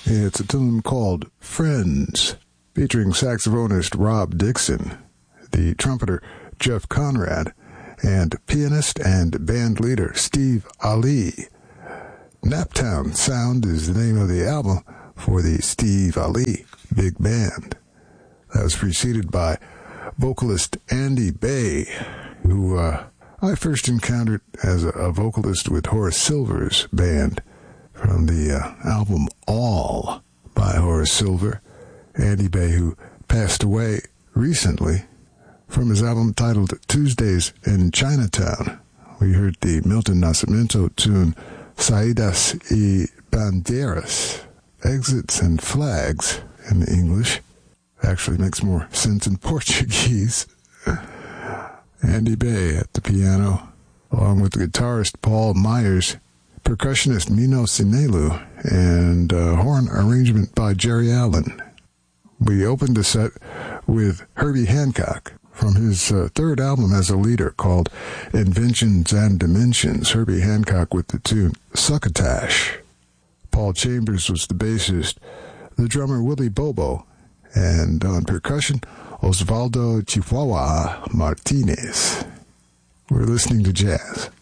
It's a tune called Friends, featuring saxophonist Rob Dixon, the trumpeter Jeff Conrad, and pianist and band leader Steve Ali. Naptown Sound is the name of the album for the Steve Ali Big Band. That was preceded by vocalist Andy Bay, who I first encountered as a vocalist with Horace Silver's band from the album All by Horace Silver. Andy Bay, who passed away recently, from his album titled Tuesdays in Chinatown. We heard the Milton Nascimento tune Saídas y Bandeiras, Exits and Flags in English. Actually makes more sense in Portuguese. Andy Bay at the piano, along with the guitarist Paul Myers, percussionist Mino Sinelu, and horn arrangement by Jerry Allen. We opened the set with Herbie Hancock from his third album as a leader called Inventions and Dimensions. Herbie Hancock with the tune Succotash. Paul Chambers was the bassist, the drummer Willie Bobo, and on percussion, Osvaldo Chihuahua Martinez. We're listening to jazz.